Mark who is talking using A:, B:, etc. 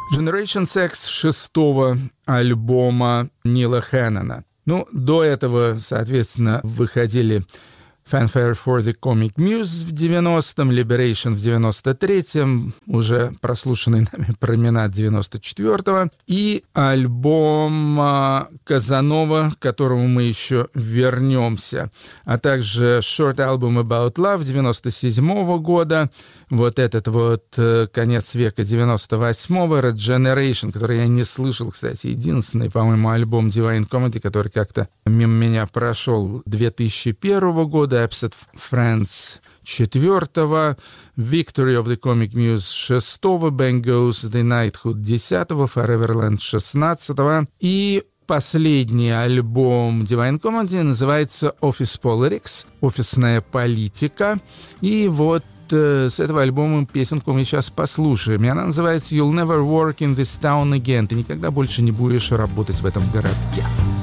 A: Generation Sex шестого альбома Нила Хэннона. До этого, соответственно, выходили Fanfare for the Comic Muse в 90-м, Liberation в 93-м, уже прослушанный нами Променад 94-го, и альбом Казанова, к которому мы еще вернемся, а также Short Album About Love 97-го года, вот этот вот конец века 98-го, Regeneration, который я не слышал, кстати, единственный, по-моему, альбом Divine Comedy, который как-то мимо меня прошел, 2001 года, Absent Friends 4-го, Victory of the Comic Muse 6-го, Bang Goes the Knighthood 10-го, Foreverland 16-го, и последний альбом Divine Comedy называется Office Politics, офисная политика, и вот с этого альбома песенку мы сейчас послушаем. И она называется «You'll never work in this town again». Ты никогда больше не будешь работать в этом городке.